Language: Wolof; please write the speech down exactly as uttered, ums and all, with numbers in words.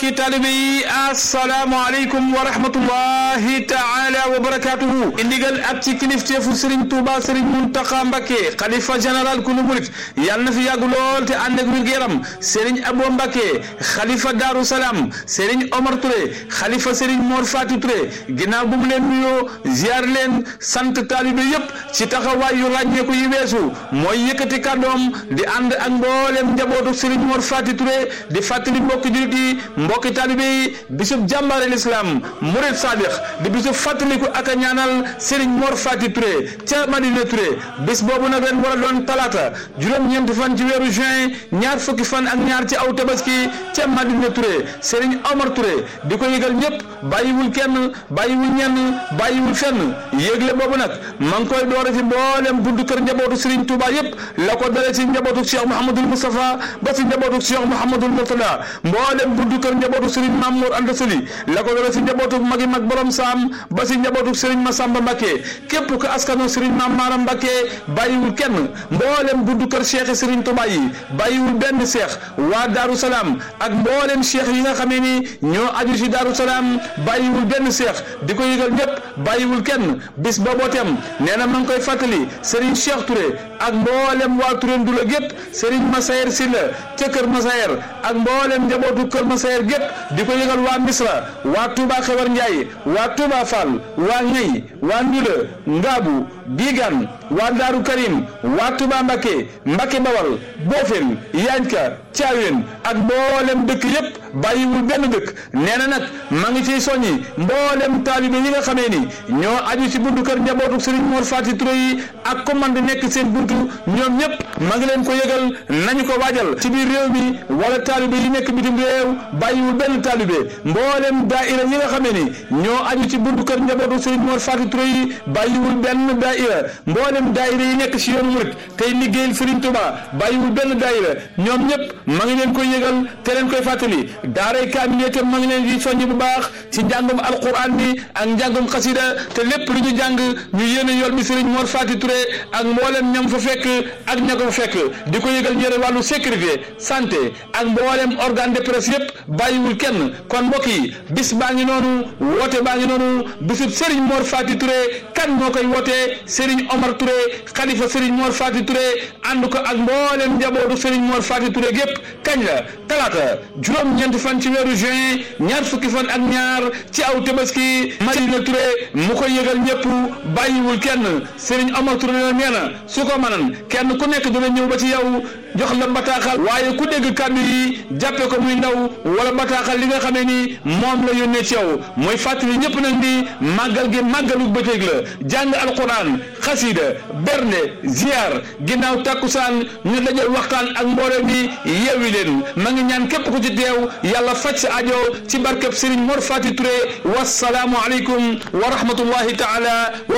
mbokki taalibe yi assalaamu aleykum wa rahmatullahi taala wa barakatuhu indigal ak ci kilifteefu Serigne Touba Serigne Mountakha Mbacké xalifa général kulu murit yàlla na fi yàgg lool te ànd ak wér-gu-yaram Serigne Abo Mbacké xalifa Darou Salam Serigne Omar Touré xalifa Serigne Mor Fati Touré ginnaaw bu mu leen nuyoo ziar leen sant taalibe yépp ci taxawaay yu ràññeeku yi weesu mooy yëkkati kàddoom di ànd ak mboolem njabootu Serigne Mor Fati Touré di fàttali mbokki jullit yi mbokki taalibe yi bisub jàmbaare l'islam murid sadiq di bisub fàttaliku ak a ñaanal Serigne Mor Fati Touré ca Madina Touré bis boobu nag ren war a doon talaata juróom-ñeenti fan ci weeru juin ñaar fukki fan ak ñaar ci aw tabaski ca Madina Touré Serigne Omar Touré di ko yëgal ñëpp bàyyiwul kenn bàyyiwul ñenn bàyyiwul fenn yëgle boobu nag ma ngi koy doore ci mboolem buntu kër njabootu Serigne Touba yëpp la ko dale ci njabootu Cheikh Mouhamadoul Moustapha ba ci njabootu Cheikh Mouhamadoul Mourtada mboolem buntu kër njabootu Serigne Mamour Anta Sali la ko dale ci njabootu magi mag borom saam ba ci njabootu Serigne Massamba Mbacké képp ko askano Serigne Mame Maram Mbacké bàyyiwul kenn mboolem buntu kër Cheikh Serigne Touba yi bàyyiwul benn Cheikh waa Darou Salam ak mboolem Cheikh yi nga xamee ni ñoo aju ci Darou Salam bàyyiwul benn Cheikh di ko yëgal ñëpp bàyyiwul kenn bis booboo tem nee na ma ngi koy fàttali Serigne Cheikh Touré ak mboolem waa Touré Ndula gépp Serigne Massayer Sylla ca Kër Massayer ak mboolem njabootu Kër Massayer gépp di ko yëgal waa Misra waa Touba Xewar Ndiaye waa Touba Fall waa Ñey waa Ndula Ngaabu Bigan waa Daaru Karim waa Touba Mbacké Mbacké Bawal Bofel Yanka Thiawén ak mboolem dëkk yépp bàyyiwul benn dëkk nee na nag ma ngi ciy soññi mboolem taalibe yi nga xamee ni ñoo aju ci buntu kër njabootu Serigne Mor Fati Touré yi ak commande nekk seen buntu ñoom ñëpp ma ngi leen ko yëgal nañu ko waajal ci biir réew mi wala taalibe yi nekk bitim réew bàyyiwul benn taalibe mboolem daaira yi nga xamee ni ñoo aju ci buntu kër njabootu Serigne Mor Fati Touré yi bàyyiwul benn daaira mboolem daaira yi nekk ci yoonu murit tey liggéeyal Serigne Touba bàyyiwul benn daaira ñoom ñëpp ma ngi leen koy yëgal te leen koy fàttali daaray kaamil itam ma ngi leen di soññ bu baax ci njàngum alquran bi ak njàngum xasida te lépp lu ñu jàng ñu yéene yool bi Serigne Mor Fati Touré ak mboolem ñam fa fekk ak ña ko fekk di ko yëgal ñëre wàllu sécurité santé ak mboolem organe de presse yépp bàyyiwul kenn kon mbokk yi bis baa ngi noonu woote baa ngi noonu bisub Serigne Mor Fati Touré kan moo koy wootee Serigne Omar Touré xalifa Serigne Mor Fati Touré ànd ko ak mboolem njabootu Serigne Mor Fati Touré gépp kañ la talaata juróom-ñeenti fan ci weeru juin ñaar fukki fan ak ñaar ci aw tabaski Madina Touré mu koy yëgal ñëpp bàyyiwul kenn Serigne Omar Touré la nee na su ko mënan kenn ku nekk dina ñëw ba ci yow jox la bataaxal waaye ku dégg kàddu yi jàppe ko muy ndaw wala bataaxal li nga xamee ni moom la yónnee ci yow mooy fàttali ñëpp nag di màggal gi màggalu bëccëg la jàng alquran xasida bernde ziar ginnaaw takkusaan ñu dajal waxtaan ak mbooloo mi yeewi leen ma ngi ñaan képp ku ci teew yàlla faj sa ajo ci barkeb Serigne Mor Fati Touré wassalaamu aleykum wa rahmatullahi taala